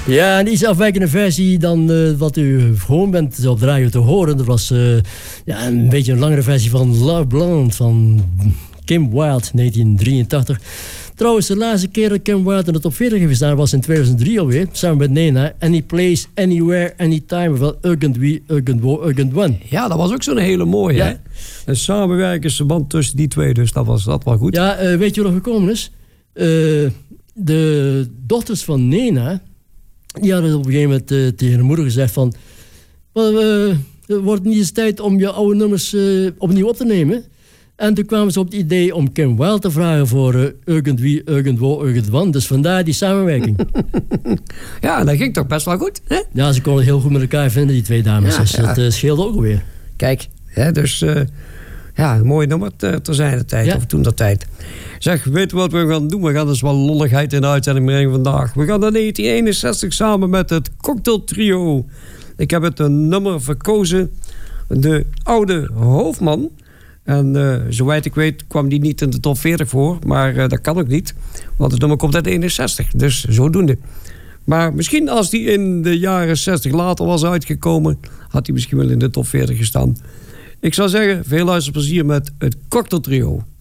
Ja, een iets afwijkende versie dan wat u gewoon bent op de radio te horen. Dat was een beetje een langere versie van Love Blonde van Kim Wilde, 1983. Trouwens, de laatste keer dat Kim Wilde in de top 40 heeft gestaan was in 2003 alweer, samen met Nena. Any Place, Anywhere, Anytime, wel Urgent We, Urgent Wo, Urgent One. Ja, dat was ook zo'n hele mooie, ja. Hè? Een samenwerkingsverband tussen die twee, dus dat was wel goed. Ja, weet je wat er gekomen is? De dochters van Nena, die hadden op een gegeven moment tegen de moeder gezegd van... Het wordt niet eens tijd om je oude nummers opnieuw op te nemen. En toen kwamen ze op het idee om Kim Wilde te vragen voor Urgent We, Urgent Wo, Urgent One. Dus vandaar die samenwerking. Ja, dat ging toch best wel goed, hè? Ja, ze konden het heel goed met elkaar vinden, die twee dames. Ja, dus dat scheelde ook alweer. Kijk, hè, dus een mooi nummer ter zijner tijd, of toen der tijd. Zeg, weet je wat we gaan doen? We gaan dus wel lolligheid in de uitzending brengen vandaag. We gaan naar 1961 samen met het Cocktail Trio. Ik heb het een nummer verkozen, De Oude Hoofdman. En zowijd ik weet kwam die niet in de top 40 voor. Maar dat kan ook niet. Want het nummer komt uit 61. Dus zodoende. Maar misschien als die in de jaren 60 later was uitgekomen... had hij misschien wel in de top 40 gestaan. Ik zou zeggen, veel luisterplezier met het Cocktail Trio.